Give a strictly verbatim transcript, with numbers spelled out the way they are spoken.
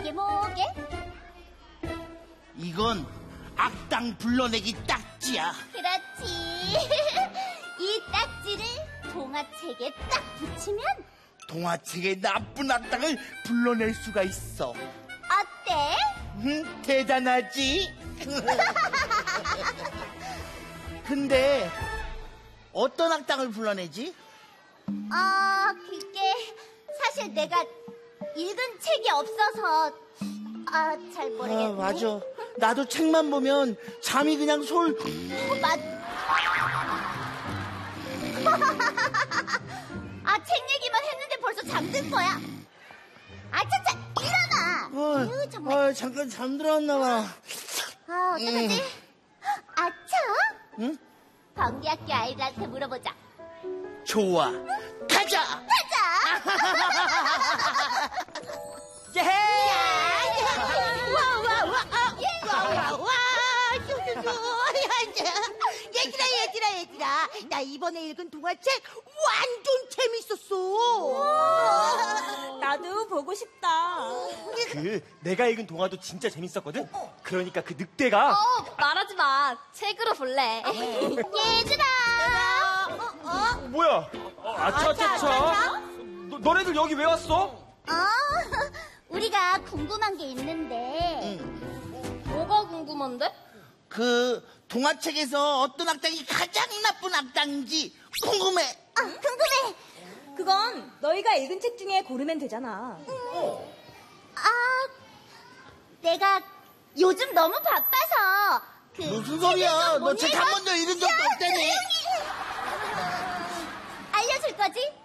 이게 뭐게? 이건 악당 불러내기 딱지야. 그렇지. 이 딱지를 동화책에 딱 붙이면 동화책에 나쁜 악당을 불러낼 수가 있어. 어때? 음, 대단하지? 근데 어떤 악당을 불러내지? 아, 그게 사실 내가 읽은 책이 없어서 아, 잘 모르겠네. 아, 맞아. 나도 책만 보면 잠이 그냥 솔... 어, 맞... 아, 책 얘기만 했는데 벌써 잠든 거야. 아차차, 일어나. 어, 아유, 정말. 어, 잠깐 잠들었나 봐. 아, 어떡하지? 음. 아차? 응? 번개학교 아이들한테 물어보자. 좋아. 가자! 가자! 예! 와, 와, 와, 아, 예. 와, 와, 와, 슈슈슈. 얘들아, 얘들아, 얘들아. 나 이번에 읽은 동화책 완전 재밌었어. 나도 보고 싶다. 그 내가 읽은 동화도 진짜 재밌었거든. 그러니까 그 늑대가 어, 말하지 마. 책으로 볼래. 얘들아! 어, 어? 뭐야? 어, 아차차차. 너, 너네들 여기 왜 왔어? 어, 우리가 궁금한 게 있는데. 뭐가 궁금한데? 그 동화책에서 어떤 악당이 가장 나쁜 악당인지 궁금해. 아, 궁금해. 그건 너희가 읽은 책 중에 고르면 되잖아. 아, 내가 요즘 너무 바빠서. 그 무슨 소리야? 너 책 한 번도 읽은 적도 없다며. 알려줄 거지?